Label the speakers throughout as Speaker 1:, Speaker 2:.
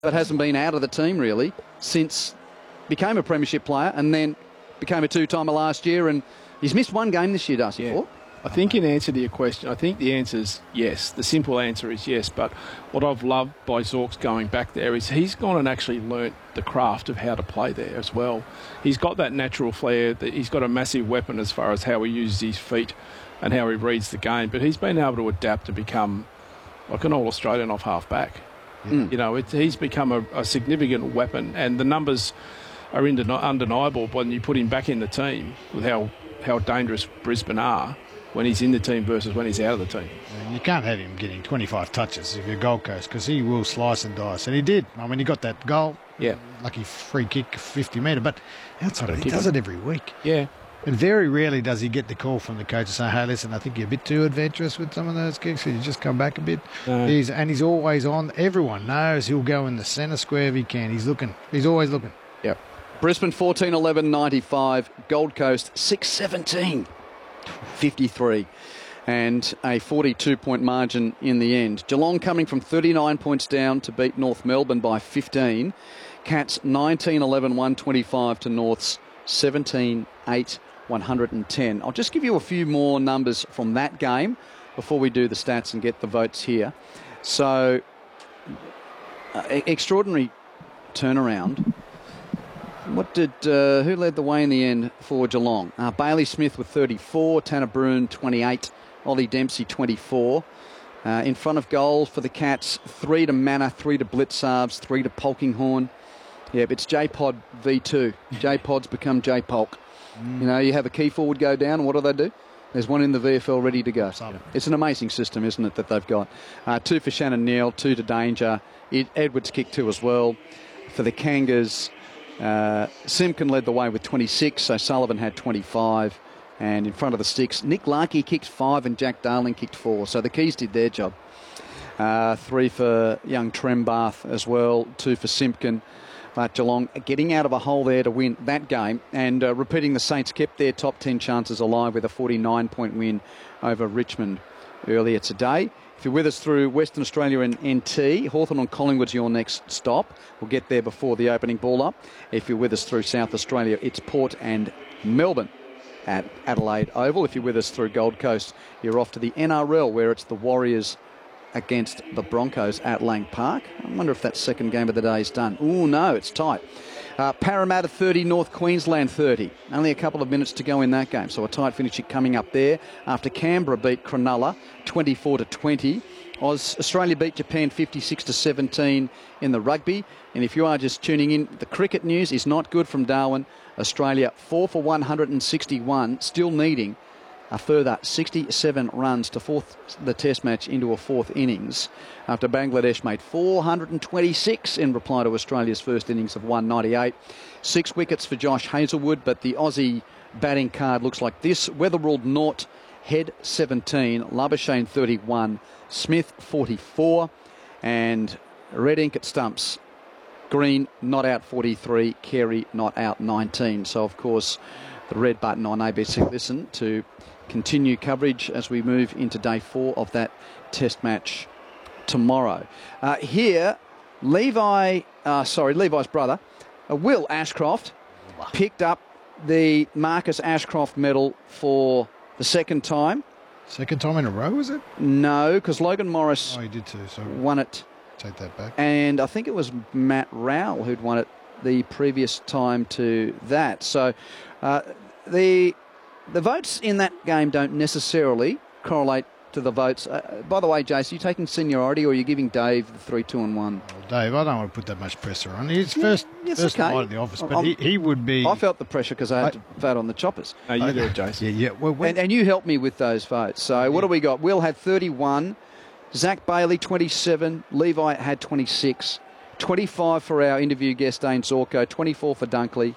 Speaker 1: that hasn't been out of the team really since became a premiership player and then became a two-timer last year, and he's missed one game this year, Darcy Fort.
Speaker 2: I think in answer to your question, I think the answer is yes. The simple answer is yes. But what I've loved by Zorks going back there is he's gone and actually learnt the craft of how to play there as well. He's got that natural flair. He's got a massive weapon as far as how he uses his feet and how he reads the game. But he's been able to adapt to become like an all-Australian off half-back. You know, he's become a significant weapon, and the numbers are undeniable when you put him back in the team with how dangerous Brisbane are when he's in the team versus when he's out of the team.
Speaker 3: You can't have him getting 25 touches if you're Gold Coast, because he will slice and dice, and he did. I mean, he got that goal, lucky free kick, 50-metre, but outside of it, he does it every week.
Speaker 2: Yeah.
Speaker 3: And very rarely does he get the call from the coach to say, hey, listen, I think you're a bit too adventurous with some of those kicks. Could you just come back a bit?
Speaker 2: No.
Speaker 3: He's always on. Everyone knows he'll go in the centre square if he can. He's looking. He's always looking.
Speaker 1: Yep. Brisbane 14-11-95. Gold Coast 6-17. 53. And a 42-point margin in the end. Geelong coming from 39 points down to beat North Melbourne by 15. Cats 19-11-125 to North's 17-8-110. I'll just give you a few more numbers from that game before we do the stats and get the votes here. So, extraordinary turnaround. Who led the way in the end for Geelong? Bailey Smith with 34, Tanner Bruhn 28, Ollie Dempsey 24. In front of goals for the Cats, 3 to Manor, 3 to Blitzarves, 3 to Polkinghorn. Yeah, but it's J-Pod V2. J-Pod's become J-Polk. You know, you have a key forward go down, and what do? There's one in the VFL ready to go. It's an amazing system, isn't it, that they've got. 2 for Shannon Neal, 2 to Danger. Edwards kicked 2 as well. For the Kangas, Simpkin led the way with 26, so Sullivan had 25. And in front of the sticks, Nick Larkey kicked 5 and Jack Darling kicked 4. So the Keys did their job. 3 for young Trembath as well, 2 for Simpkin. But Geelong getting out of a hole there to win that game, and repeating, the Saints kept their top 10 chances alive with a 49-point win over Richmond earlier today. If you're with us through Western Australia and NT, Hawthorn on Collingwood's your next stop. We'll get there before the opening ball up. If you're with us through South Australia, it's Port and Melbourne at Adelaide Oval. If you're with us through Gold Coast, you're off to the NRL, where it's the Warriors against the Broncos at Lang Park. I wonder if that second game of the day is done. Oh, no, it's tight. Parramatta 30, North Queensland 30. Only a couple of minutes to go in that game, so a tight finish coming up there after Canberra beat Cronulla 24-20. Australia beat Japan 56-17 in the rugby. And if you are just tuning in, the cricket news is not good from Darwin. Australia 4 for 161, still needing a further 67 runs to force the test match into a fourth innings after Bangladesh made 426 in reply to Australia's first innings of 198. 6 wickets for Josh Hazlewood, but the Aussie batting card looks like this. Weatherald Naught, Head 17, Labuschagne 31, Smith 44, and red ink at stumps. Green not out 43, Carey not out 19. So, of course, the red button on ABC Listen to continue coverage as we move into day 4 of that test match tomorrow. Here, Levi's brother, Will Ashcroft, picked up the Marcus Ashcroft medal for the second time.
Speaker 3: Second time in a row, is it?
Speaker 1: No, because Logan Morris
Speaker 3: he did too,
Speaker 1: won it.
Speaker 3: Take that back.
Speaker 1: And I think it was Matt Rowell who'd won it the previous time to that. So the votes in that game don't necessarily correlate to the votes. By the way, Jace, are you taking seniority or are you giving Dave the 3, 2 and 1?
Speaker 3: Well, Dave, I don't want to put that much pressure on. He's first
Speaker 1: okay.
Speaker 3: night in the office, but he would be...
Speaker 1: I felt the pressure because I had to vote on the choppers.
Speaker 2: No, you do it, Jace.
Speaker 3: Yeah. Well,
Speaker 1: and you helped me with those votes. So what do we got? Will had 31, Zach Bailey 27, Levi had 26, 25 for our interview guest Dane Zorko, 24 for Dunkley.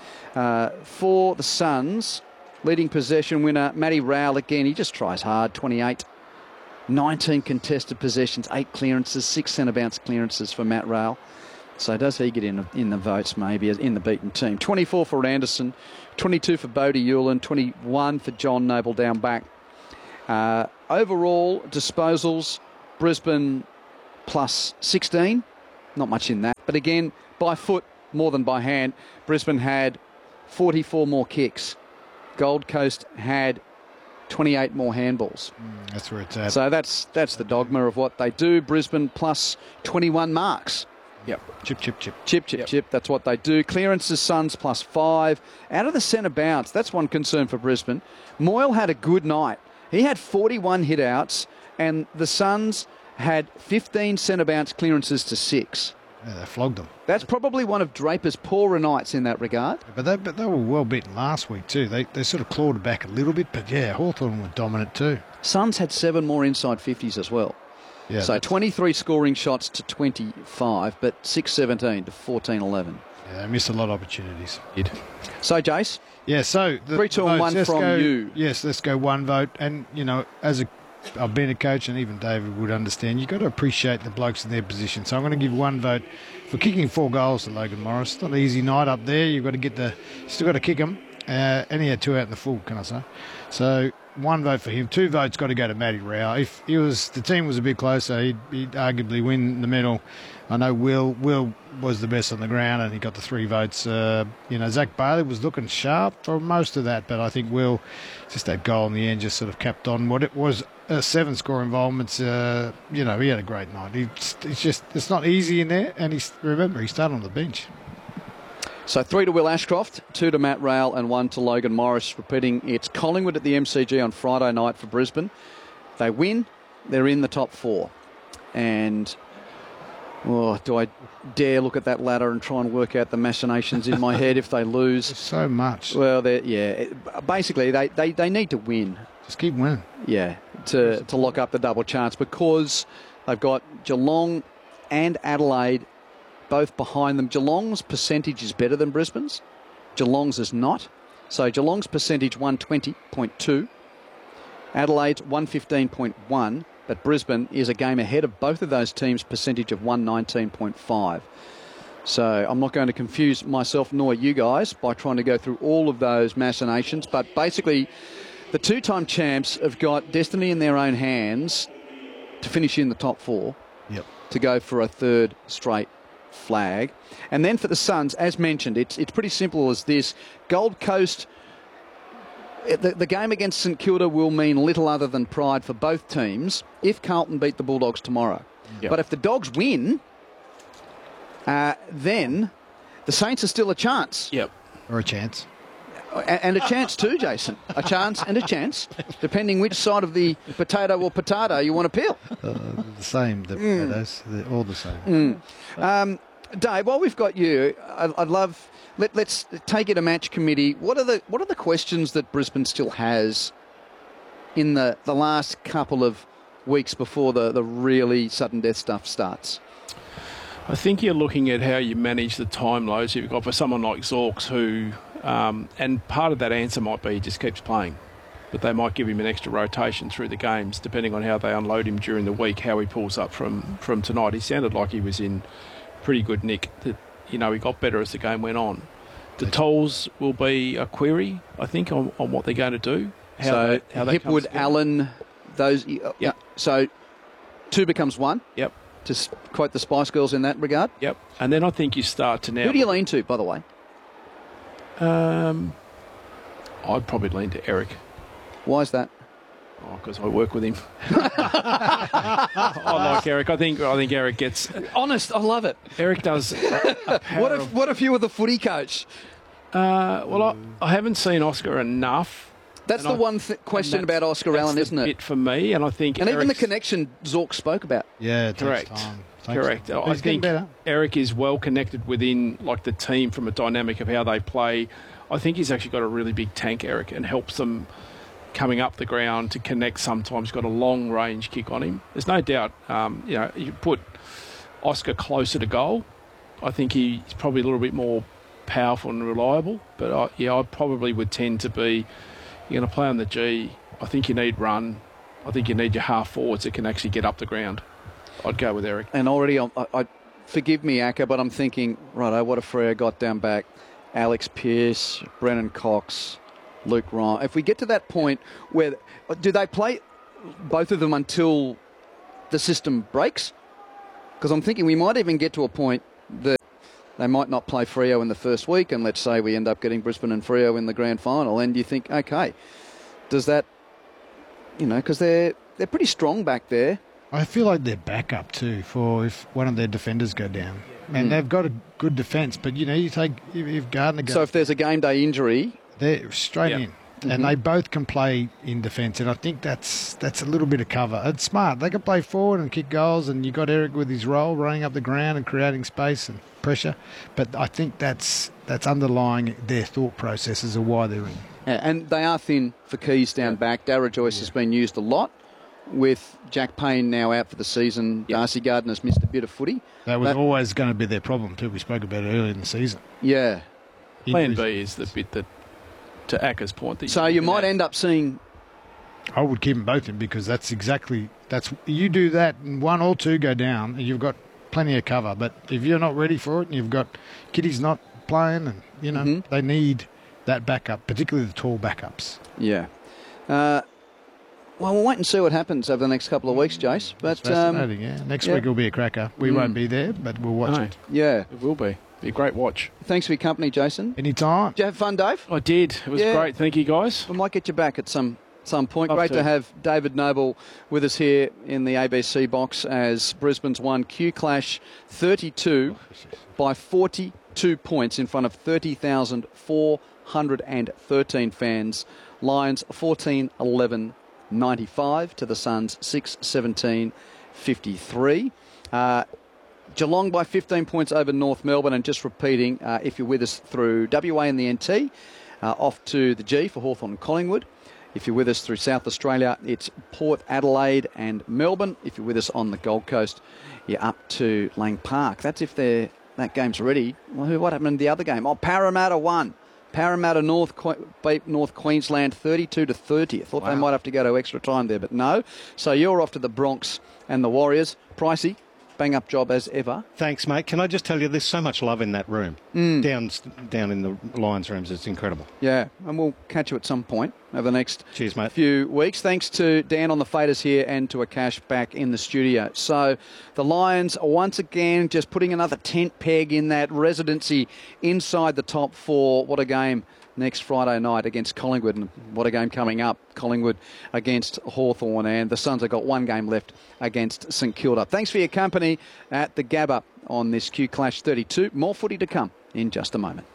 Speaker 1: For the Suns, leading possession winner Matty Rowell again, he just tries hard, 28. 19 contested possessions, 8 clearances, 6 centre bounce clearances for Matt Rowell. So does he get in the votes maybe in the beaten team? 24 for Anderson, 22 for Bodie Hewlin, 21 for John Noble down back. Overall disposals, Brisbane plus 16, not much in that. But again, by foot more than by hand. Brisbane had 44 more kicks. Gold Coast had 28 more handballs.
Speaker 3: That's where it's at.
Speaker 1: So that's the dogma of what they do. Brisbane plus 21 marks.
Speaker 2: Yep.
Speaker 1: Chip. That's what they do. Clearances, Suns plus 5. Out of the centre bounce, that's one concern for Brisbane. Moyle had a good night. He had 41 hit-outs, and the Suns had 15 centre bounce clearances to 6.
Speaker 3: Yeah, they flogged them.
Speaker 1: That's probably one of Draper's poorer nights in that regard.
Speaker 3: But they were well beaten last week too. They sort of clawed it back a little bit, but yeah, Hawthorn were dominant too.
Speaker 1: Suns had 7 more inside 50s as well.
Speaker 3: Yeah,
Speaker 1: so 23 scoring shots to 25, but 6-17 to 14-11.
Speaker 3: Yeah, they missed a lot of opportunities.
Speaker 1: So, Jace?
Speaker 3: Yeah, so...
Speaker 1: 3, 2 and 1 from you.
Speaker 3: Yes, let's go one vote. And, you know, I've been a coach, and even David would understand, you've got to appreciate the blokes in their position. So I'm going to give one vote for kicking 4 goals to Logan Morris. It's not an easy night up there. You've got to still got to kick them. And he had 2 out in the full, can I say? So 1 vote for him. 2 votes got to go to Matty Rao. If the team was a bit closer, he'd arguably win the medal. I know Will was the best on the ground, and he got the 3 votes. Zach Bailey was looking sharp for most of that, but I think Will, just that goal in the end, just sort of capped on what it was. 7 score involvements. He had a great night. It's not easy in there, and he started on the bench.
Speaker 1: So 3 to Will Ashcroft, 2 to Matt Rowell, and 1 to Logan Morris. Repeating, it's Collingwood at the MCG on Friday night for Brisbane. They win, they're in the top 4. And do I dare look at that ladder and try and work out the machinations in my head if they lose?
Speaker 3: There's so much.
Speaker 1: Well, basically they need to win.
Speaker 3: Just keep winning.
Speaker 1: Yeah, to lock up the double chance, because they've got Geelong and Adelaide both behind them. Geelong's percentage is better than Brisbane's. Geelong's is not. So Geelong's percentage 120.2. Adelaide's 115.1. But Brisbane is a game ahead of both of those teams' percentage of 119.5. So I'm not going to confuse myself nor you guys by trying to go through all of those machinations. But basically, the 2-time champs have got destiny in their own hands to finish in the top 4.
Speaker 3: Yep.
Speaker 1: To go for a 3rd straight flag. And then for the Suns, as mentioned, it's pretty simple as this. Gold Coast, the game against St Kilda will mean little other than pride for both teams if Carlton beat the Bulldogs tomorrow.
Speaker 2: Yep.
Speaker 1: But if the Dogs win, then the Saints are still a chance.
Speaker 2: Yep.
Speaker 3: Or a chance.
Speaker 1: And a chance too, Jason. A chance and a chance, depending which side of the potato or potato you want to peel.
Speaker 3: The same, the potatoes, they're all the same.
Speaker 1: Dave, while we've got you, I'd love... Let's take it a match committee. What are the questions that Brisbane still has in the last couple of weeks before the really sudden death stuff starts?
Speaker 2: I think you're looking at how you manage the time loads you've got for someone like Zorks, who, and part of that answer might be he just keeps playing, but they might give him an extra rotation through the games, depending on how they unload him during the week, how he pulls up from tonight. He sounded like he was in pretty good nick. He got better as the game went on. The tolls will be a query, I think, on what they're going to do. How
Speaker 1: Hipwood, Allen, those...
Speaker 2: Yep.
Speaker 1: So 2 becomes 1?
Speaker 2: Yep.
Speaker 1: To quote the Spice Girls in that regard?
Speaker 2: Yep. And then I think you start to now...
Speaker 1: Who do you lean to, by the way?
Speaker 2: I'd probably lean to Eric.
Speaker 1: Why is that?
Speaker 2: Because I work with him. I like Eric. I think Eric gets...
Speaker 1: Honest, I love it.
Speaker 2: Eric does...
Speaker 1: What if you were the footy coach?
Speaker 2: I haven't seen Oscar enough.
Speaker 1: That's the one question about Oscar Allen, isn't it?
Speaker 2: Bit for me, and I think...
Speaker 1: And even the connection Zork spoke about.
Speaker 3: Yeah, it
Speaker 2: correct.
Speaker 3: Takes time.
Speaker 2: Correct. I think Eric is well connected within the team from a dynamic of how they play. I think he's actually got a really big tank, Eric, and helps them coming up the ground to connect. Sometimes got a long range kick on him. There's no doubt. You put Oscar closer to goal, I think he's probably a little bit more powerful and reliable. But I probably would tend to be, you're going to play on the G. I think you need run. I think you need your half forwards that can actually get up the ground. I'd go with Eric.
Speaker 1: And already, I forgive me, Acker, but I'm thinking, righto, what if Freo got down back? Alex Pearce, Brennan Cox, Luke Ryan. If we get to that point where... Do they play both of them until the system breaks? Because I'm thinking we might even get to a point that they might not play Freo in the first week, and let's say we end up getting Brisbane and Freo in the grand final, and you think, okay, does that, because they're pretty strong back there.
Speaker 3: I feel like they're backup too for if one of their defenders go down. And they've got a good defence, but you take if Gardner goes.
Speaker 1: So if there's a game day injury,
Speaker 3: they're straight in. And they both can play in defence, and I think that's a little bit of cover. It's smart. They can play forward and kick goals, and you got Eric with his role, running up the ground and creating space and pressure. But I think that's underlying their thought processes of why they're in.
Speaker 1: And they are thin for keys down back. Darragh Joyce has been used a lot. With Jack Payne now out for the season, Darcy Gardner's missed a bit of footy.
Speaker 3: That was always going to be their problem too. We spoke about it earlier in the season.
Speaker 1: Yeah.
Speaker 2: Plan B is the bit that, to Acker's point. That
Speaker 1: so you might end up seeing...
Speaker 3: I would keep them both in because that's you do that and one or two go down and you've got plenty of cover. But if you're not ready for it and you've got kiddies not playing and, they need that backup, particularly the tall backups.
Speaker 1: Yeah. Well, we'll wait and see what happens over the next couple of weeks, Jace. But
Speaker 3: fascinating, yeah. Next week will be a cracker. We won't be there, but we'll watch it.
Speaker 1: Yeah.
Speaker 2: It will be. Be a great watch.
Speaker 1: Thanks for your company, Jason.
Speaker 3: Anytime.
Speaker 1: Did you have fun, Dave?
Speaker 2: I did. It was great. Thank you, guys.
Speaker 1: We might get you back at some point.
Speaker 2: Love
Speaker 1: Great
Speaker 2: to
Speaker 1: to have David Noble with us here in the ABC box as Brisbane's won Q Clash 32 by 42 points in front of 30,413 fans. Lions 14-11-95 to the Suns 6-17-53. Geelong by 15 points over North Melbourne, and just repeating, if you're with us through WA and the NT, off to the G for Hawthorn and Collingwood. If you're with us through South Australia, it's Port Adelaide and Melbourne. If you're with us on the Gold Coast, you're up to Lang Park. That's if that game's ready. Well, what happened in the other game? Parramatta won. Parramatta beat North Queensland 32-30. I thought they might have to go to extra time there, but no. So you're off to the Bronx and the Warriors. Pricey, bang-up job as ever.
Speaker 4: Thanks, mate. Can I just tell you, there's so much love in that room. Down in the Lions rooms. It's incredible.
Speaker 1: Yeah, and we'll catch you at some point over the next
Speaker 4: Cheers, mate.
Speaker 1: few weeks. Thanks to Dan on the faders here and to Akash back in the studio. So the Lions once again just putting another tent peg in that residency inside the top four. What a game next Friday night against Collingwood, and what a game coming up, Collingwood against Hawthorn, and the Suns have got one game left against St Kilda. Thanks for your company at the Gabba on this Q Clash 32. More footy to come in just a moment.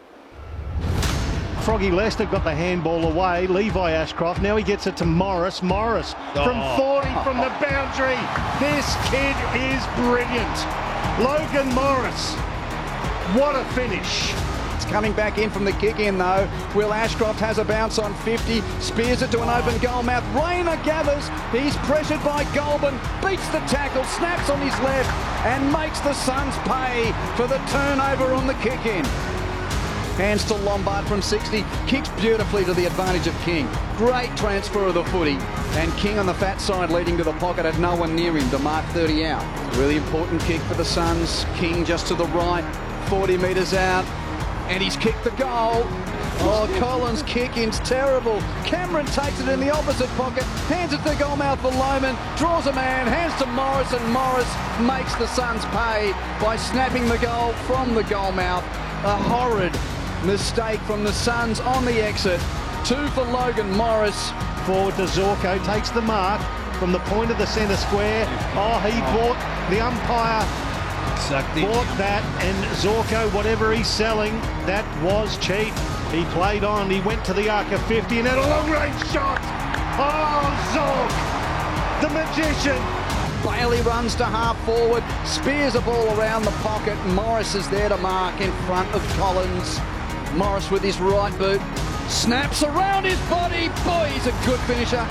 Speaker 4: Froggy Lester got the handball away. Levi Ashcroft. Now he gets it to Morris. Morris from 40 from the boundary. This kid is brilliant. Logan Morris. What a finish.
Speaker 1: Coming back in from the kick in though. Will Ashcroft has a bounce on 50, spears it to an open goal mouth. Rayner gathers, he's pressured by Goulburn, beats the tackle, snaps on his left and makes the Suns pay for the turnover on the kick in. Hands to Lombard from 60, kicks beautifully to the advantage of King. Great transfer of the footy, and King on the fat side leading to the pocket, had no one near him to mark 30 out. Really important kick for the Suns. King just to the right, 40 metres out. And he's kicked the goal. Oh, Collins' kick-in's terrible. Cameron takes it in the opposite pocket, hands it to the goal mouth for Lohman, draws a man, hands to Morris, and Morris makes the Suns pay by snapping the goal from the goal mouth. A horrid mistake from the Suns on the exit. 2 for Logan Morris.
Speaker 4: Forward to Zorko, takes the mark from the point of the centre square. He bought the umpire. Bought that, and Zorko, whatever he's selling, that was cheap. He played on, he went to the arc of 50 and had a long-range shot. Oh, Zork, the magician.
Speaker 1: Bailey runs to half forward, spears a ball around the pocket. Morris is there to mark in front of Collins. Morris with his right boot, snaps around his body. Boy, he's a good finisher.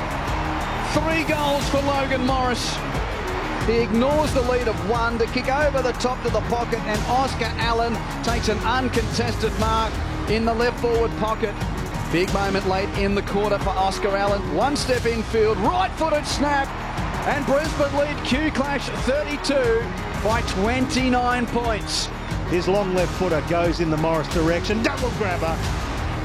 Speaker 1: 3 goals for Logan Morris. He ignores the lead of 1 to kick over the top to the pocket, and Oscar Allen takes an uncontested mark in the left forward pocket. Big moment late in the quarter for Oscar Allen. 1 step infield, right-footed snap, and Brisbane lead Q Clash 32 by 29 points.
Speaker 4: His long left footer goes in the Morris direction, double grabber.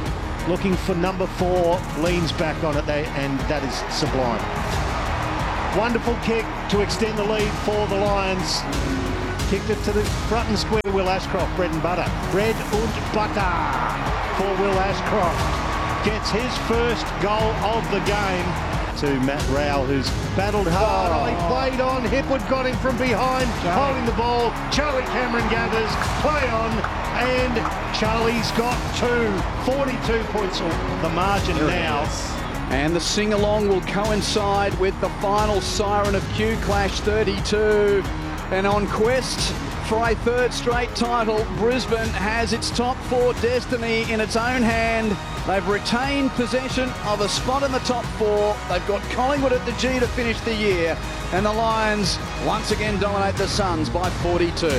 Speaker 4: Looking for number 4, leans back on it, and that is sublime. Wonderful kick to extend the lead for the Lions. Kicked it to the front and square. Will Ashcroft, bread and butter. Bread and butter for Will Ashcroft. Gets his first goal of the game. To Matt Rowell, who's battled hard. Oh, he played on. Hipwood got him from behind, holding the ball. Charlie Cameron gathers, play on, and Charlie's got 42 points, the margin now.
Speaker 1: And the sing-along will coincide with the final siren of Q Clash 32. And on quest for a third straight title, Brisbane has its top 4 destiny in its own hand. They've retained possession of a spot in the top 4. They've got Collingwood at the G to finish the year. And the Lions once again dominate the Suns by 42.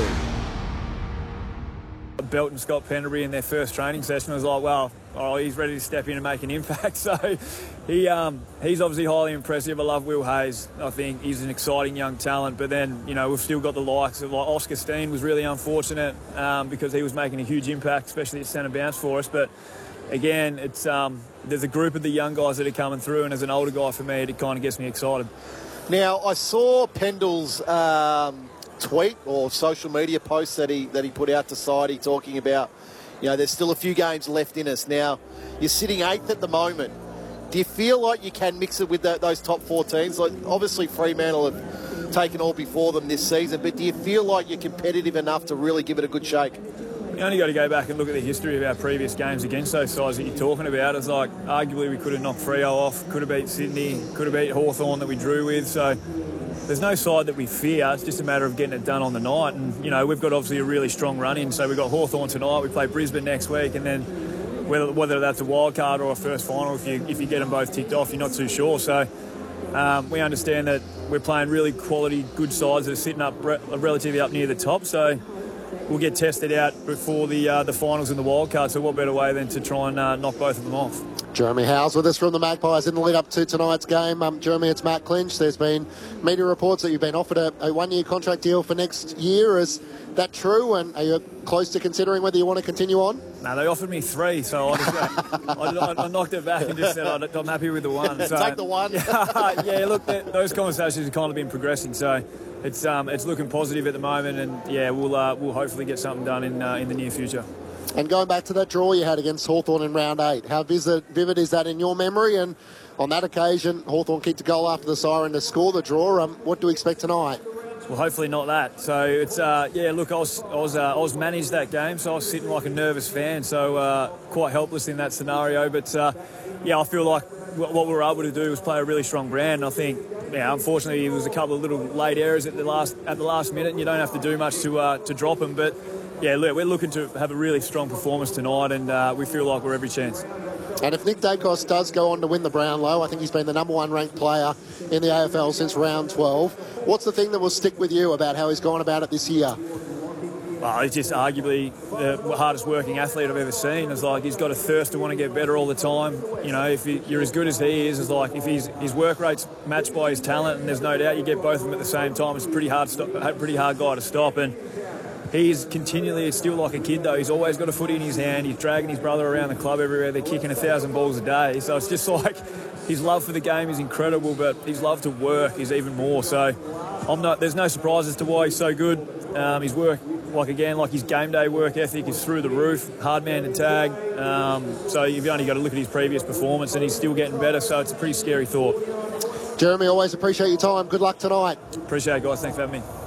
Speaker 5: Belton Scott Penderbury in their first training session was like, well, he's ready to step in and make an impact. So he's obviously highly impressive. I love Will Hayes. I think he's an exciting young talent. But then, we've still got the likes of Oscar Steen was really unfortunate because he was making a huge impact, especially at centre bounce for us. But again, it's there's a group of the young guys that are coming through, and as an older guy for me, it kind of gets me excited.
Speaker 6: Now, I saw Pendle's tweet or social media post that he put out to Society talking about, there's still a few games left in us. Now, you're sitting 8th at the moment. Do you feel like you can mix it with those top 4 teams? Like, obviously, Fremantle have taken all before them this season, but do you feel like you're competitive enough to really give it a good shake?
Speaker 5: You only got to go back and look at the history of our previous games against those sides that you're talking about. It's like, arguably, we could have knocked Freo off, could have beat Sydney, could have beat Hawthorn that we drew with. So there's no side that we fear. It's just a matter of getting it done on the night. And, we've got obviously a really strong run in. So we've got Hawthorn tonight, we play Brisbane next week, and then whether that's a wild card or a first final, if you get them both ticked off, you're not too sure. So we understand that we're playing really quality, good sides that are sitting up relatively up near the top. So we'll get tested out before the finals and the wild card. So what better way than to try and knock both of them off?
Speaker 6: Jeremy Howes with us from the Magpies in the lead up to tonight's game. Jeremy, it's Matt Clinch. There's been media reports that you've been offered a 1-year contract deal for next year. Is that true? And are you close to considering whether you want to continue on?
Speaker 5: No, they offered me 3, so I knocked it back and just said I'm happy with the 1. So,
Speaker 6: take the 1.
Speaker 5: Yeah, look, those conversations have kind of been progressing, so it's looking positive at the moment, and yeah, we'll hopefully get something done in the near future.
Speaker 6: And going back to that draw you had against Hawthorn in round 8, how vivid is that in your memory? And on that occasion, Hawthorn kicked a goal after the siren to score the draw. What do we expect tonight?
Speaker 5: Well, hopefully not that. So it's look, I was managed that game, so I was sitting like a nervous fan, so quite helpless in that scenario. But I feel like what we were able to do was play a really strong brand. And I think, unfortunately, there was a couple of little late errors at the last minute, and you don't have to do much to drop them. But look, we're looking to have a really strong performance tonight, and we feel like we're every chance.
Speaker 6: And if Nick Dacos does go on to win the Brownlow, I think he's been the number 1 ranked player in the AFL since round 12. What's the thing that will stick with you about how he's gone about it this year?
Speaker 5: Well, he's just arguably the hardest working athlete I've ever seen. It's like he's got a thirst to want to get better all the time. If you're as good as he is, it's like if his work rate's matched by his talent, and there's no doubt you get both of them at the same time, it's a pretty hard guy to stop. And he's continually still like a kid, though. He's always got a footy in his hand. He's dragging his brother around the club everywhere. They're kicking 1,000 balls a day. So it's just like his love for the game is incredible, but his love to work is even more. So there's no surprise as to why he's so good. His work, like his game day work ethic is through the roof. Hard man to tag. So you've only got to look at his previous performance, and he's still getting better. So it's a pretty scary thought.
Speaker 6: Jeremy, always appreciate your time. Good luck tonight.
Speaker 5: Appreciate it, guys. Thanks for having me.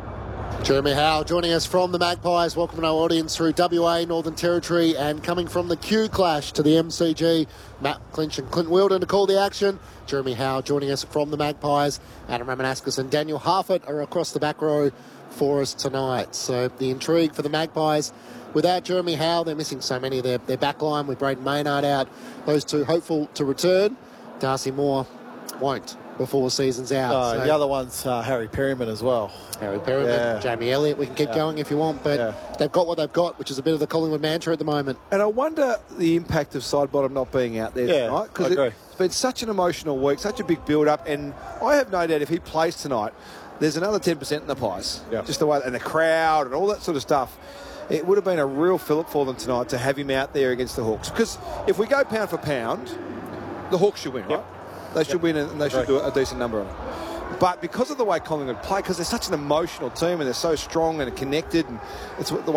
Speaker 6: Jeremy Howe joining us from the Magpies. Welcome our audience through WA, Northern Territory, and coming from the Q Clash to the MCG, Matt Clinch and Clint Wheeldon to call the action. Jeremy Howe joining us from the Magpies. Adam Ramanauskas and Daniel Harford are across the back row for us tonight. So the intrigue for the Magpies. Without Jeremy Howe, they're missing so many of their back line with Braden Maynard out. Those two hopeful to return. Darcy Moore won't before the season's out.
Speaker 7: The other one's Harry Perryman as well.
Speaker 6: Harry Perryman, Jamie Elliott. We can keep going if you want, but they've got what they've got, which is a bit of the Collingwood mantra at the moment.
Speaker 7: And I wonder the impact of Sidebottom not being out there tonight, because it's been such an emotional week, such a big build-up, and I have no doubt if he plays tonight, there's another 10% in the pies. Yeah. Just the way, and the crowd and all that sort of stuff. It would have been a real fillip for them tonight to have him out there against the Hawks. Because if we go pound for pound, the Hawks should win, right? They should win, and they should do a decent number on it. But because of the way Collingwood play, because they're such an emotional team and they're so strong and connected, and it's the way